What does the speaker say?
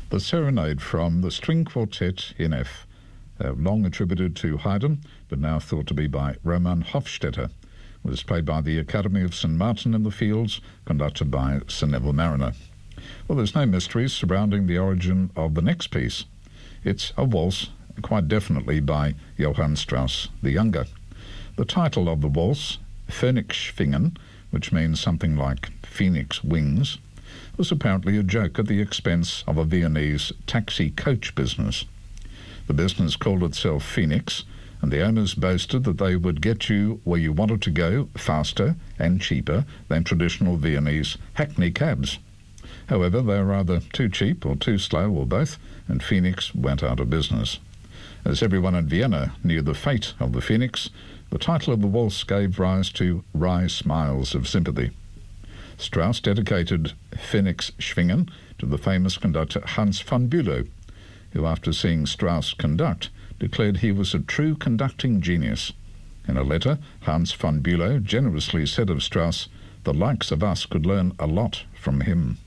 The Serenade from the String Quartet in F, long attributed to Haydn, but now thought to be by Roman Hofstetter, was played by the Academy of St Martin in the Fields, conducted by Sir Neville Marriner. Well, there's no mysteries surrounding the origin of the next piece. It's a waltz, quite definitely by Johann Strauss the Younger. The title of the waltz, Phoenixschwingen, which means something like phoenix wings, was apparently a joke at the expense of a Viennese taxi coach business. The business called itself Phoenix, and the owners boasted that they would get you where you wanted to go faster and cheaper than traditional Viennese hackney cabs. However, they were either too cheap or too slow or both, and Phoenix went out of business. As everyone in Vienna knew the fate of the Phoenix, the title of the waltz gave rise to wry smiles of sympathy. Strauss dedicated Phoenixschwingen to the famous conductor Hans von Bülow, who, after seeing Strauss conduct, declared he was a true conducting genius. In a letter, Hans von Bülow generously said of Strauss, "The likes of us could learn a lot from him."